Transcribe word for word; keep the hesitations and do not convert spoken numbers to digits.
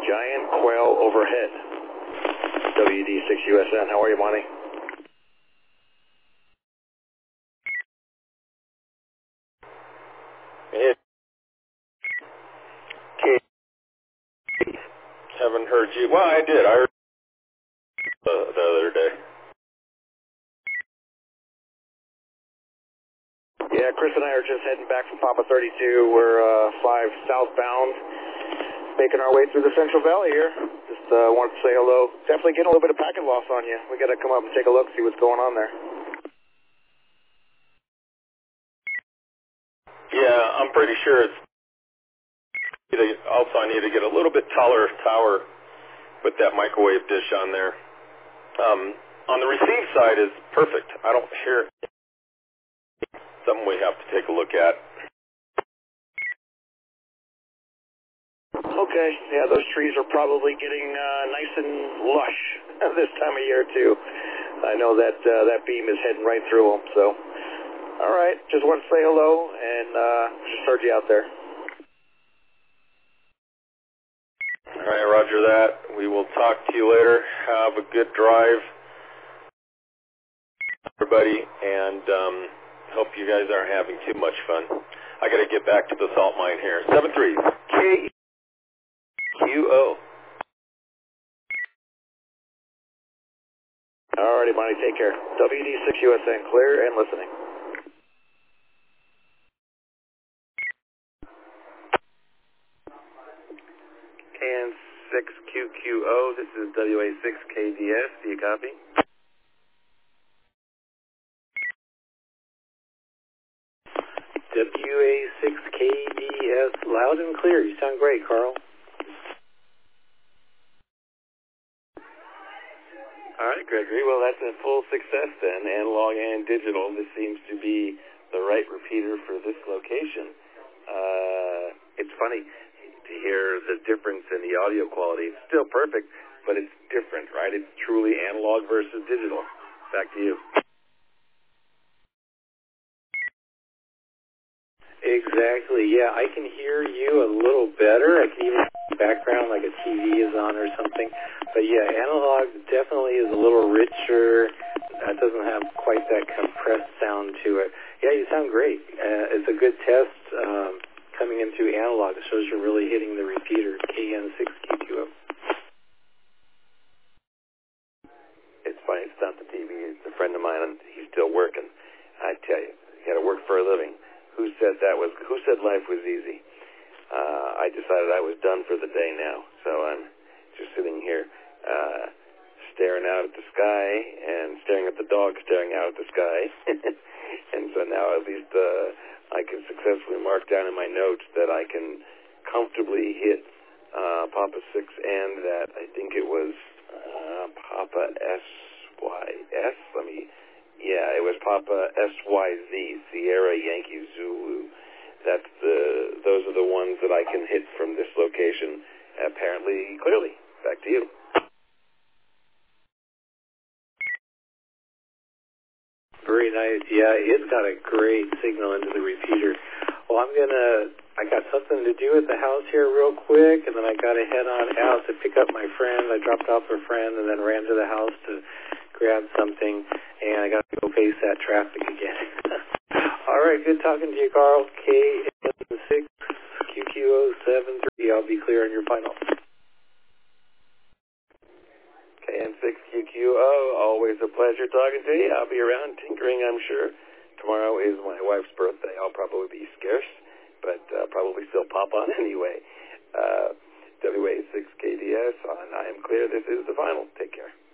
Giant quail overhead. W D six U S N. How are you, Monty? Hey. Kate. Haven't heard you. Well, I did. I heard uh, the other day. Yeah, Chris and I are just heading back from Papa thirty-two. We're uh, five southbound, making our way through the Central Valley here. Just uh, wanted to say hello. Definitely getting a little bit of packet loss on you. We got to come up and take a look, see what's going on there. Yeah, I'm pretty sure it's. Also, I need to get a little bit taller tower with that microwave dish on there. Um, on the receive side is perfect. I don't hear it. Something we have to take a look at. Okay, yeah, those trees are probably getting uh, nice and lush this time of year too. I know that uh, that beam is heading right through them. So, all right, just want to say hello and uh, just heard you out there. All right, roger that. We will talk to you later. Have a good drive, everybody, and um, hope you guys aren't having too much fun. I got to get back to the salt mine here. seven three K Q O. All righty, Monty, take care. W D six U S N, clear and listening. K N six Q Q O, this is W A six K D S, do you copy? W A six K D S, loud and clear. You sound great, Carl. All right, Gregory. Well, that's a full success then, analog and digital. This seems to be the right repeater for this location. Uh, it's funny to hear the difference in the audio quality. It's still perfect, but it's different, right? It's truly analog versus digital. Back to you. Exactly, yeah. I can hear you a little better. I can even hear the background like a T V is on or something. But yeah, analog definitely is a little richer. It doesn't have quite that compressed sound to it. Yeah, you sound great. Uh, it's a good test um, coming into analog. It shows you're really hitting the repeater, K N six Q Q O. It's funny, it's not the T V. It's a friend of mine, and he's still working. I tell you, you got to work for a living. Who said that was? Who said life was easy? Uh, I decided I was done for the day now, so I'm just sitting here uh, staring out at the sky and staring at the dog staring out at the sky. And so now at least uh, I can successfully mark down in my notes that I can comfortably hit uh, Papa six and that I think it was uh, Papa S Y S. Let me. Yeah, it was Papa S Y Z, Sierra Yankee Zulu. That's the, those are the ones that I can hit from this location, apparently clearly. Back to you. Very nice. Yeah, it's got a great signal into the repeater. Well, I'm going to, I got something to do at the house here real quick, and then I got to head on out to pick up my friend. I dropped off a friend and then ran to the house to grab something, and I got to go face that traffic again. All right, good talking to you, Carl. K N six Q Q O seven three. I'll be clear on your final. K N six Q Q O, always a pleasure talking to you. I'll be around tinkering, I'm sure. Tomorrow is my wife's birthday. I'll probably be scarce, but uh, probably still pop on anyway. Uh, W A six K D S on I Am Clear. This is the final. Take care.